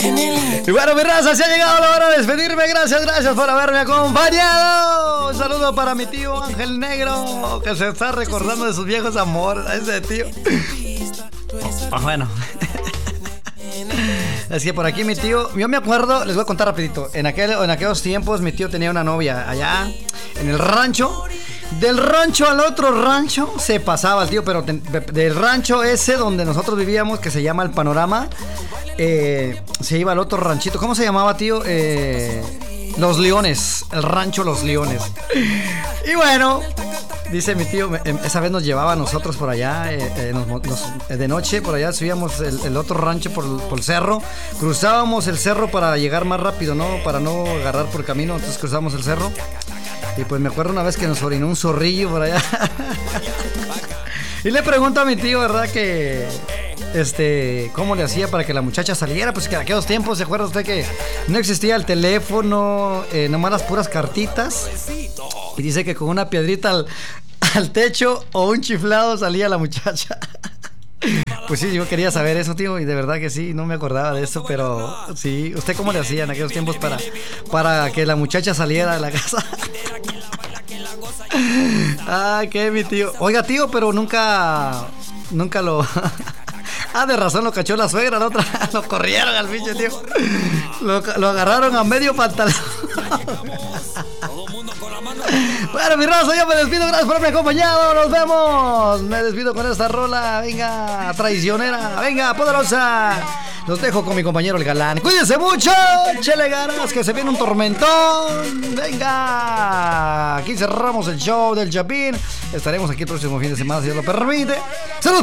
Y bueno, mi raza, se ha llegado la hora de despedirme. Gracias por haberme acompañado. Un saludo para mi tío Ángel Negro, que se está recordando de sus viejos amores. Ese tío. Bueno. Es que por aquí mi tío, yo me acuerdo, les voy a contar rapidito. En aquellos tiempos mi tío tenía una novia allá en el rancho. Del rancho al otro rancho se pasaba el tío, pero del rancho ese donde nosotros vivíamos, que se llama El Panorama, se iba al otro ranchito. ¿Cómo se llamaba, tío? Los Leones, el rancho Los Leones. Y bueno, dice mi tío, esa vez nos llevaba a nosotros por allá, de noche, por allá subíamos el otro rancho por el cerro. Cruzábamos el cerro para llegar más rápido, ¿no? Para no agarrar por camino, entonces cruzábamos el cerro. Y pues me acuerdo una vez que nos orinó un zorrillo por allá. Y le pregunto a mi tío, ¿verdad? Que cómo le hacía para que la muchacha saliera. Pues que en aquellos tiempos, ¿se acuerda usted que no existía el teléfono, nomás las puras cartitas? Y dice que con una piedrita al techo o un chiflado salía la muchacha. Pues sí, yo quería saber eso, tío, y de verdad que sí, no me acordaba de eso, pero sí. ¿Usted cómo le hacía en aquellos tiempos para que la muchacha saliera de la casa? Ah, qué mi tío. Oiga, tío, pero nunca lo... Ah, de razón lo cachó la suegra, la otra. Lo corrieron al pinche, tío. Lo agarraron a medio pantalón. Bueno, mi raza, yo me despido. Gracias por haberme acompañado. Nos vemos. Me despido con esta rola. Venga, traicionera. Venga, poderosa. Los dejo con mi compañero el galán. Cuídense mucho. Chele ganas, que se viene un tormentón. Venga. Aquí cerramos el show del Chapín. Estaremos aquí el próximo fin de semana, si Dios lo permite. ¡Salud!